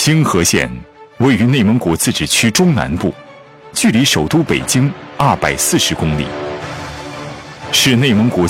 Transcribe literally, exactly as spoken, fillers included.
清河县位于内蒙古自治区中南部，距离首都北京二百四十公里，是内蒙古